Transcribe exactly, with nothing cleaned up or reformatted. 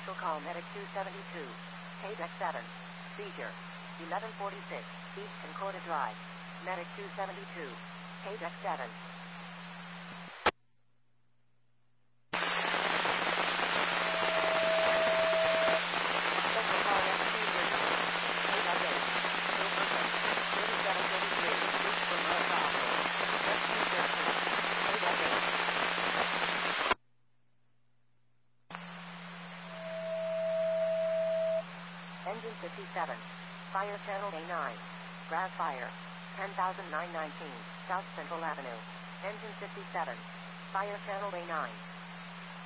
Special call Medic two seventy-two. K deck seven. Seizure. eleven forty-six. East Concordia Drive. Medic two seventy-two. K deck seven. Special call Medic two thirty. K deck eight. Wilkerson. thirty-seven thirty-three. East from Rose Hospital. Medic two thirty. K deck eight. Engine fifty-seven. Fire channel A nine. Grass fire. ten thousand nine hundred nineteen. South Central Avenue. Engine fifty-seven. Fire channel A nine.